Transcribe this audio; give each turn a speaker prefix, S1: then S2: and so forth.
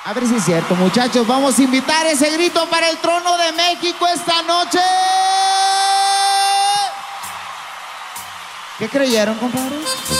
S1: A ver si es cierto, muchachos. Vamos a invitar ese grito para el trono de México esta noche. ¿Qué creyeron, compadres?